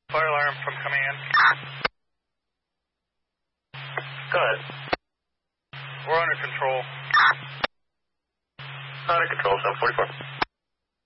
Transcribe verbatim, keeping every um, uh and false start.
Fire alarm from command. Go ahead. We're under control. Under control, seven forty-four.